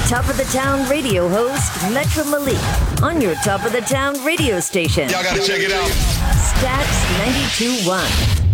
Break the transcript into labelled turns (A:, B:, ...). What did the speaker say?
A: Top of the Town radio host, Metro Malik, on your Top of the Town radio station.
B: Y'all gotta check it out.
A: Stacks 92.1.